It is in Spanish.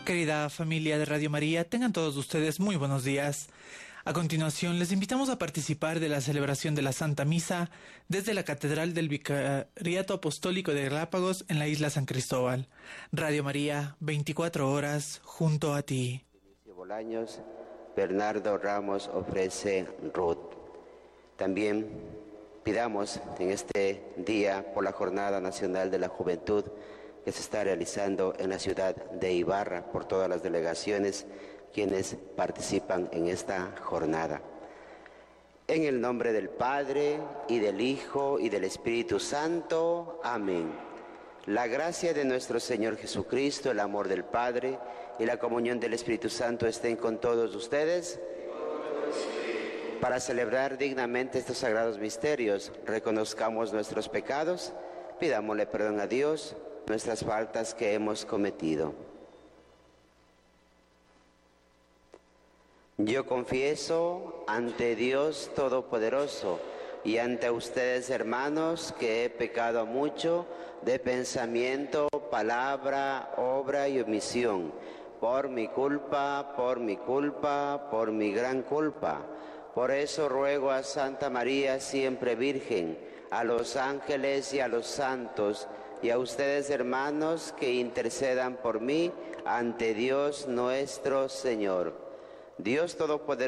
Querida familia de Radio María, tengan todos ustedes muy buenos días. A continuación, les invitamos a participar de la celebración de la Santa Misa desde la Catedral del Vicariato Apostólico de Galápagos en la isla San Cristóbal. Radio María, 24 horas, junto a ti. Bolaños, Bernardo Ramos ofrece Ruth. También pidamos en este día por la Jornada Nacional de la Juventud que se está realizando en la ciudad de Ibarra por todas las delegaciones quienes participan en esta jornada. En el nombre del Padre, y del Hijo, y del Espíritu Santo. Amén. La gracia de nuestro Señor Jesucristo, el amor del Padre y la comunión del Espíritu Santo estén con todos ustedes. Para celebrar dignamente estos sagrados misterios, reconozcamos nuestros pecados, pidámosle perdón a Dios, nuestras faltas que hemos cometido. Yo confieso ante Dios Todopoderoso y ante ustedes, hermanos, que he pecado mucho de pensamiento, palabra, obra y omisión, por mi culpa, por mi gran culpa. Por eso ruego a Santa María, siempre Virgen, a los ángeles y a los santos, y a ustedes, hermanos, que intercedan por mí ante Dios nuestro Señor. Dios Todopoderoso,